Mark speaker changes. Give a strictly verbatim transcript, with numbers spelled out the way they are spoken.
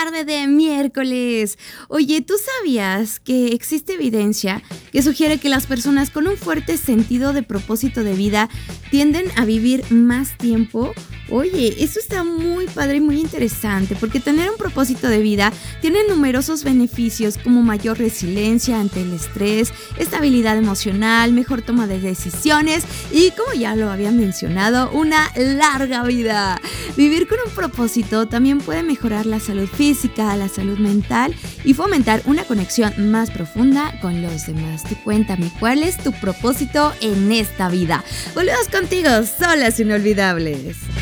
Speaker 1: tarde de miércoles. Oye, ¿tú sabías que existe evidencia que sugiere que las personas con un fuerte sentido de propósito de vida tienden a vivir más tiempo? Oye, eso está muy padre y muy interesante, porque tener un propósito de vida tiene numerosos beneficios como mayor resiliencia ante el estrés, estabilidad emocional, mejor toma de decisiones y, como ya lo había mencionado, una larga vida. Vivir con un propósito también puede mejorar la salud física, la salud mental y fomentar una conexión más profunda con los demás. Tú cuéntame, ¿cuál es tu propósito en esta vida? Volvemos contigo, solas inolvidables.